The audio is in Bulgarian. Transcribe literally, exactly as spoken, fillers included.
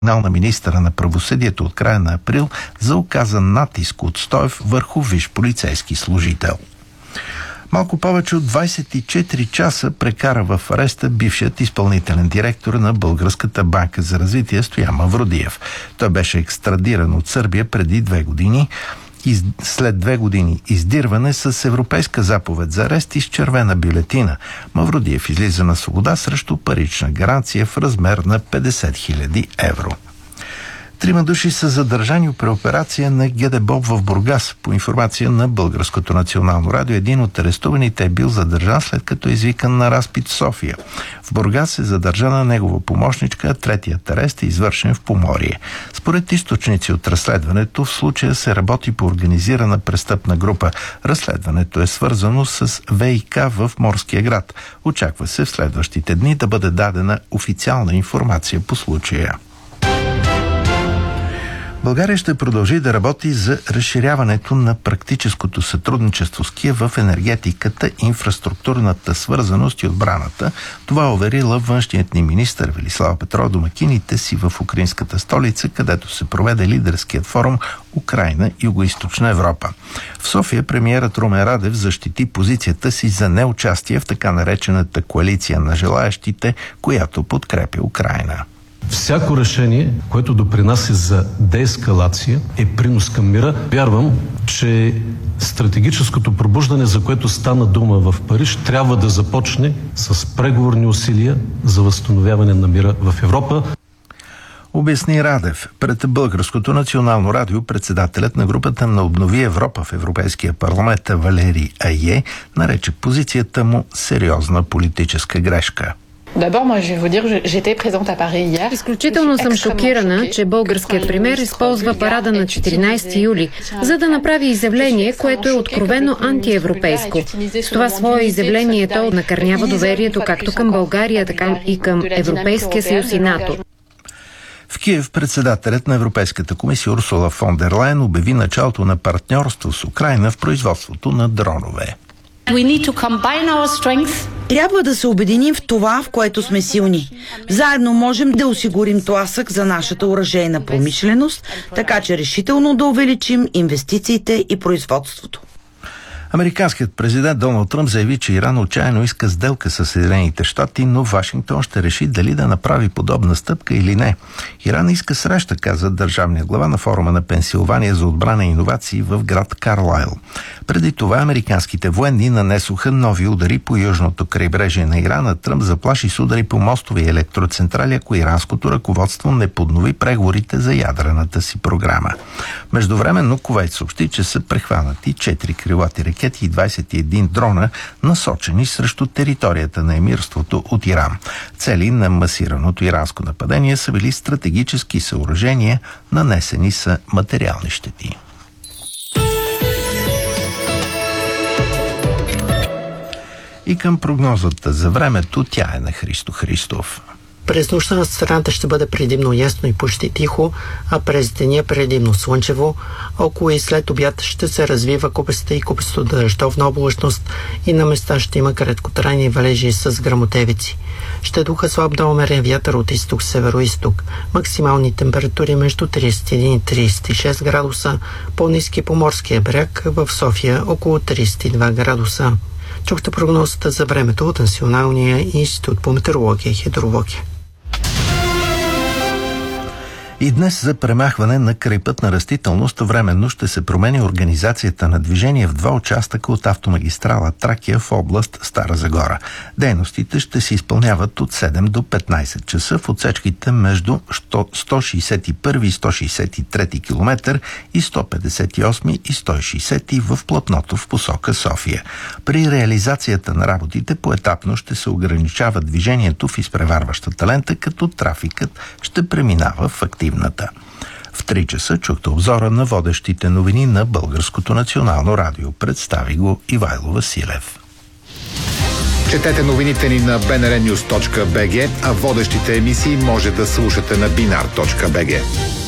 на министъра на правосъдието от края на април за оказан натиск от Стоев върху висш полицейски служител. Малко повече от двайсет и четири часа прекара в ареста бившият изпълнителен директор на Българската банка за развитие Стоян Мавродиев. Той беше екстрадиран от Сърбия преди две години. Из... След две години издирване с европейска заповед за арест и с червена бюлетина. Мавродиев излиза на свобода срещу парична гаранция в размер на петдесет хиляди евро. Трима души са задържани при операция на ГДБОП в Бургас. По информация на Българското национално радио, един от арестуваните е бил задържан след като е извикан на разпит в София. В Бургас е задържана негова помощничка, а третият арест е извършен в Поморие. Според източници от разследването, в случая се работи по организирана престъпна група. Разследването е свързано с ВиК в Морския град. Очаква се в следващите дни да бъде дадена официална информация по случая. България ще продължи да работи за разширяването на практическото сътрудничество с Киев в енергетиката, инфраструктурната свързаност и отбраната. Това уверила външният ни министър Велислава Петрова домакините си в украинската столица, където се проведе лидерският форум Украйна – Югоизточна Европа. В София премиерът Румен Радев защити позицията си за неучастие в така наречената коалиция на желаещите, която подкрепя Украйна. Всяко решение, което допринася за деескалация, е принос към мира. Вярвам, че стратегическото пробуждане, за което стана дума в Париж, трябва да започне с преговорни усилия за възстановяване на мира в Европа. Обясни Радев пред Българското национално радио. Председателят на групата на Обнови Европа в Европейския парламент Валерий Айе нарече позицията му сериозна политическа грешка. Изключително съм шокирана, че българският премиер използва парада на четиринайсети юли, за да направи изявление, което е откровено антиевропейско. С това свое изявление то накърнява доверието както към България, така и към Европейския съюз и НАТО. В Киев председателят на Европейската комисия Урсула фон дер Лайен обяви началото на партньорство с Украйна в производството на дронове. Трябва да се обединим в това, в което сме силни. Заедно можем да осигурим тласък за нашата оръжейна промишленост, така че решително да увеличим инвестициите и производството. Американският президент Доналд Тръмп заяви, че Иран отчаяно иска сделка с Съединените щати, но Вашингтон ще реши дали да направи подобна стъпка или не. Иран иска среща, каза държавния глава на форума на Пенсилвания за отбрана и иновации в град Карлайл. Преди това американските военни нанесоха нови удари по южното крайбрежие на Иран, а Тръмп заплаши с удари по мостове и електроцентрали, ако иранското ръководство не поднови преговорите за ядрената си програма. Междувременно Кувейт съобщи, че са прехванати четири крилати ракети и двайсет и един дрона, насочени срещу територията на емирството от Иран. Цели на масираното иранско нападение са били стратегически съоръжения, нанесени са материални щети. И към прогнозата за времето, тя е на Христо Христов. През нощта на страната ще бъде предимно ясно и почти тихо, а през деня предимно слънчево. Около и след обяд ще се развива купеста и купесто дъждовна облачност и на места ще има краткотрайни валежи с гръмотевици. Ще духа слаб до умерен вятър от изток-северо-изток. Максимални температури между трийсет и един и трийсет и шест градуса, по-ниски по морския бряг, в София около трийсет и два градуса. Чухте прогнозата за времето от Националния институт по метеорология и хидрология. И днес за премахване на крайпътна растителност временно ще се промени организацията на движение в два участъка от автомагистрала Тракия в област Стара Загора. Дейностите ще се изпълняват от седем до петнайсет часа в отсечките между сто шейсет и първи и сто шейсет и трети километър и сто петдесет и осми и сто и шейсети в платното в посока София. При реализацията на работите поетапно ще се ограничава движението в изпреварващата лента, като трафикът ще преминава в активната. В три часа чухте обзора на водещите новини на Българското национално радио. Представи го Ивайло Василев. Четете новините ни на би ен ар нюз точка би джи, а водещите емисии може да слушате на бинар точка би джи.